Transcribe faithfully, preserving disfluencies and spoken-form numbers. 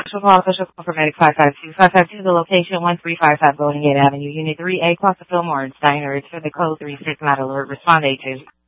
Actual call, official call for Medic five five two. five five two, the location one three five five Golden Gate Avenue, Unit three A, Costa Fillmore, Steiner. It's for the code three six, not alert. Respond agent.